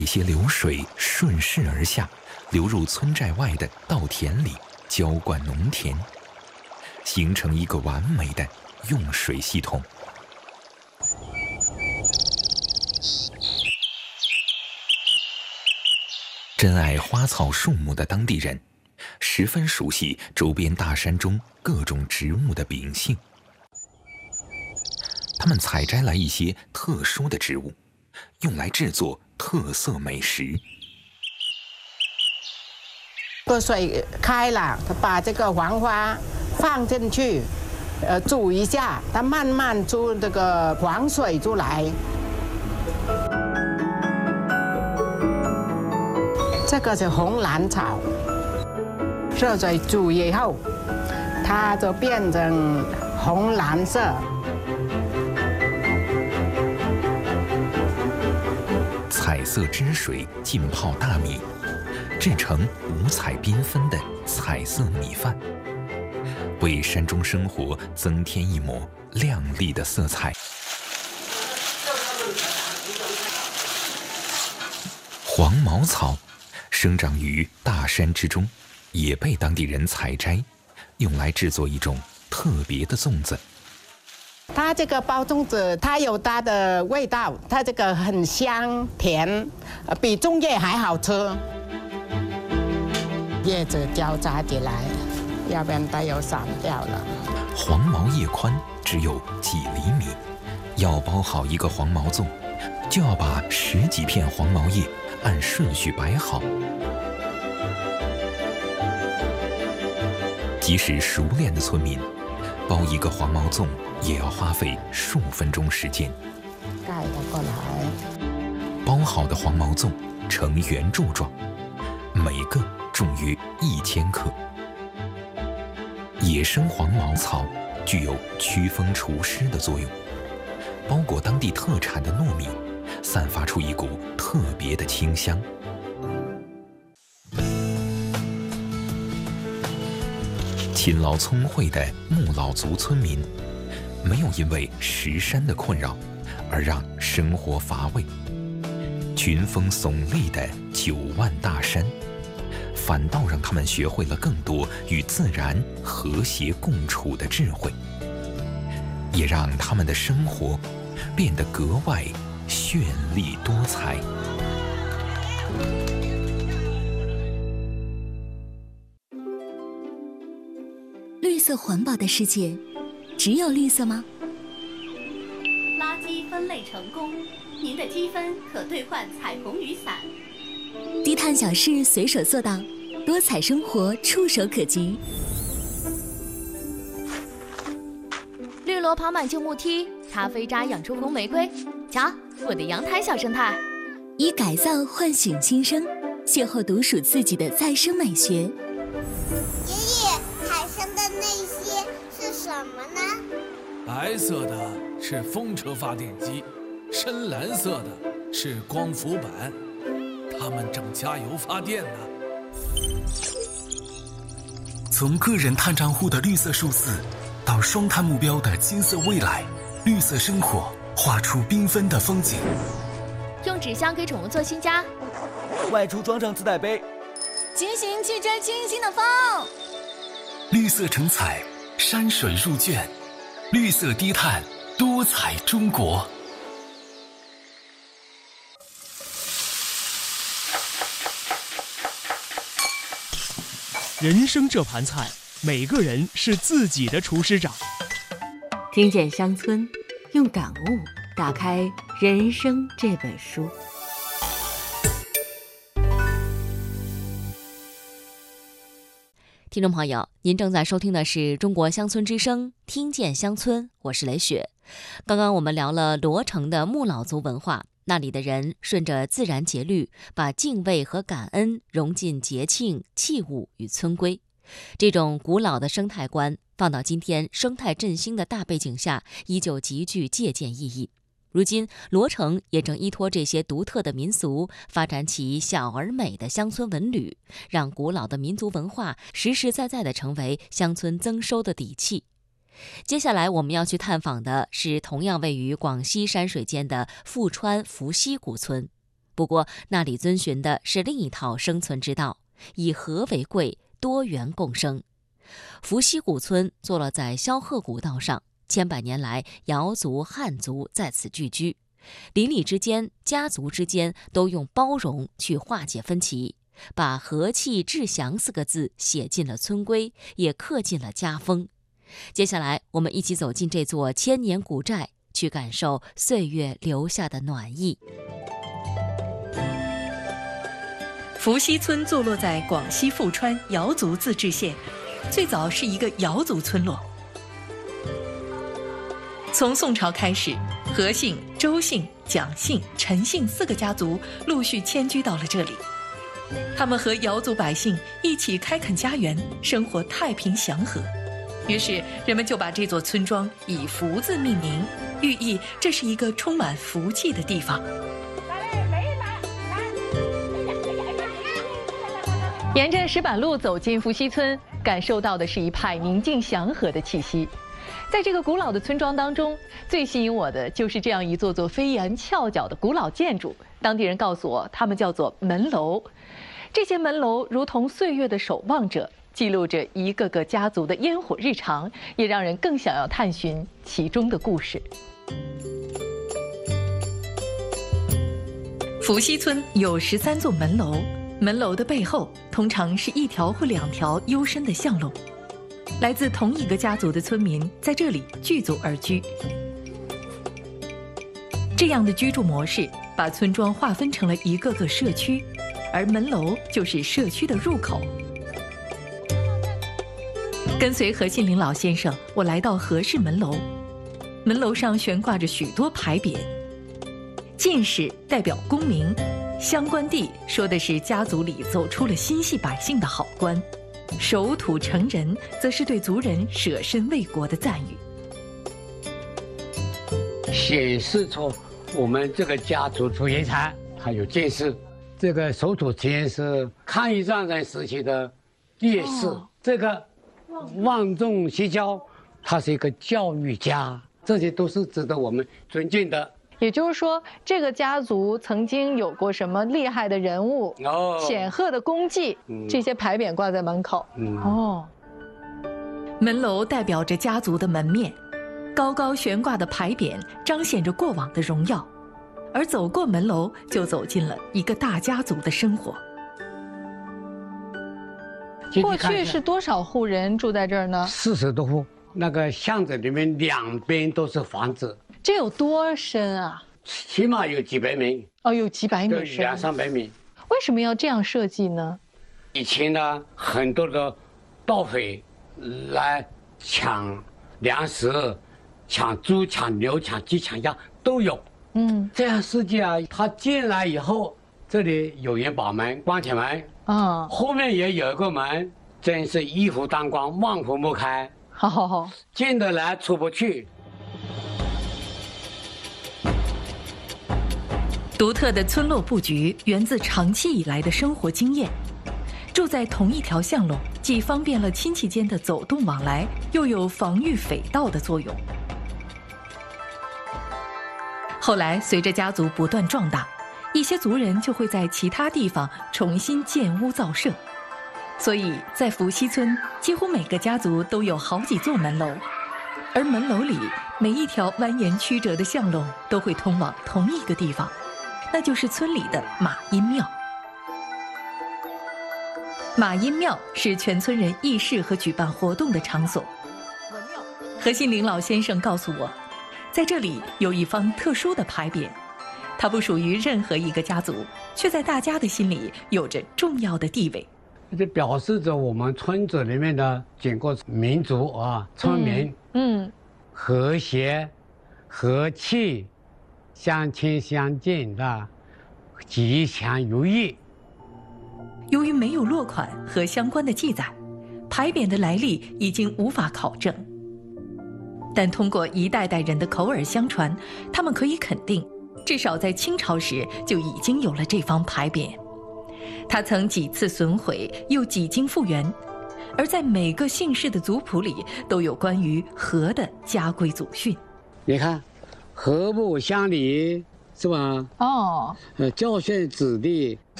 一些流水顺势而下，流入村寨外的稻田里，浇灌农田，形成一个完美的用水系统。珍爱花草树木的当地人，十分熟悉周边大山中各种植物的秉性。他们采摘来一些特殊的植物，用来制作特色美食。 水开了，他把这个黄花放进去，煮一下，它慢慢出这个黄水出来。这个是红兰草，热水煮以后，它就变成红蓝色。 彩色汁水浸泡大米，制成五彩缤纷的彩色米饭，为山中生活增添一抹亮丽的色彩。黄毛草生长于大山之中，也被当地人采摘，用来制作一种特别的粽子。 它这个包粽子，它有它的味道，它这个很香甜，比粽叶还好吃。叶子交叉起来，要不然它又散掉了。 黄毛叶宽只有几厘米，要包好一个黄毛粽，就要把10几片黄毛叶按顺序摆好。即使熟练的村民，包一个黄毛粽也要花费数分钟时间。 盖它过来。 包好的黄毛粽呈圆柱状，每个重约1000克。野生黄毛草具有驱风除湿的作用，包裹当地特产的糯米，散发出一股特别的清香。勤劳聪慧的木老族村民，没有因为石山的困扰而让生活乏味。群峰耸立的9万大山，反倒让他们学会了更多与自然和谐共处的智慧，也让他们的生活变得格外绚丽多彩。 绿色环保的世界，只有绿色吗？ 垃圾分类成功，您的积分可兑换彩虹雨伞。 低碳小事随手做到，多彩生活触手可及。 绿萝跑满旧木梯，咖啡渣养出红玫瑰。瞧，我的阳台小生态。 以改造唤醒新生，邂逅独属自己的再生美学。 爷爷，海上的那些是什么呢？ 白色的是风车发电机，深蓝色的是光伏板，它们正加油发电呢。 从个人碳账户的绿色数字，到双碳目标的金色未来，绿色生活画出缤纷的风景。 用纸箱给宠物做新家， 外出装上自带杯， 骑行去追清新的风。 绿色成彩，山水入卷，绿色低碳，多彩中国。 人生这盘菜，每个人是自己的厨师长。 听见乡村，用感悟打开人生这本书。 听众朋友，您正在收听的是中国乡村之声，听见乡村，我是雷雪。刚刚我们聊了罗城的木老族文化，那里的人顺着自然节律，把敬畏和感恩融进节庆、器物与村规。这种古老的生态观放到今天生态振兴的大背景下，依旧极具借鉴意义。如今，罗城也正依托这些独特的民俗，发展起小而美的乡村文旅，让古老的民族文化实实在在地成为乡村增收的底气。接下来我们要去探访的是同样位于广西山水间的富川伏羲古村。 不过那里遵循的是另一套生存之道，以和为贵，多元共生。伏羲古村坐落在萧鹤古道上，千百年来瑶族、汉族在此聚居，邻里之间、家族之间都用包容去化解分歧，把和气致祥4个字写进了村规，也刻进了家风。接下来我们一起走进这座千年古寨，去感受岁月留下的暖意。 伏羲村坐落在广西富川瑶族自治县，最早是一个瑶族村落。从宋朝开始，何姓、周姓、蒋姓、陈姓4个家族陆续迁居到了这里。他们和瑶族百姓一起开垦家园，生活太平祥和。于是人们就把这座村庄以福字命名，寓意这是一个充满福气的地方。沿着石板路走进伏羲村，感受到的是一派宁静祥和的气息。在这个古老的村庄当中，最吸引我的就是这样一座座飞檐翘角的古老建筑。当地人告诉我，它们叫做门楼。这些门楼如同岁月的守望者，记录着一个个家族的烟火日常，也让人更想要探寻其中的故事。伏羲村有13座门楼，门楼的背后通常是1条或2条幽深的巷弄。来自同一个家族的村民在这里聚族而居。这样的居住模式把村庄划分成了一个个社区，而门楼就是社区的入口。跟随何信林老先生，我来到何氏门楼。门楼上悬挂着许多牌匾，进士代表功名，乡官地说的是家族里走出了心系百姓的好官，守土成人则是对族人舍身为国的赞誉， 显示出我们这个家族朱元才还有见识。这个守土成人是抗日战争时期的烈士，这个望重西郊他是一个教育家，这些都是值得我们尊敬的。 也就是说，这个家族曾经有过什么厉害的人物、显赫的功绩，这些牌匾挂在门口。门楼代表着家族的门面，高高悬挂的牌匾彰显着过往的荣耀，而走过门楼，就走进了一个大家族的生活。过去是多少户人住在这儿呢？40 多户。那个巷子里面两边都是房子。 这有多深啊？ 起码有几百米。 有几百米深 ，200-300米。 为什么要这样设计呢？ 以前呢，很多的盗匪来抢粮食、抢猪、抢牛、抢鸡、抢鸭都有。这样设计啊，他进来以后，这里有人把门关起门，后面也有一个门，真是一夫当关，万夫莫开。 好， 进得来出不去。 独特的村落布局源自长期以来的生活经验。住在同一条巷弄，既方便了亲戚间的走动往来，又有防御匪盗的作用。后来，随着家族不断壮大，一些族人就会在其他地方重新建屋造舍。所以在伏羲村，几乎每个家族都有好几座门楼，而门楼里每一条蜿蜒曲折的巷弄都会通往同一个地方，那就是村里的马阴庙。马阴庙是全村人议事和举办活动的场所。何信林老先生告诉我，在这里有一方特殊的牌匾，它不属于任何一个家族，却在大家的心里有着重要的地位。 这表示着我们村子里面的整个民族啊，村民，和谐、和气、相亲相近的，吉祥如意。 由于没有落款和相关的记载，牌匾的来历已经无法考证。但通过一代代人的口耳相传，他们可以肯定，至少在清朝时就已经有了这方牌匾。它曾几次损毁，又几经复原，而在每个姓氏的族谱里都有关于和的家规祖训。 你看，和睦乡里， 是吧？ 哦， 教训子弟，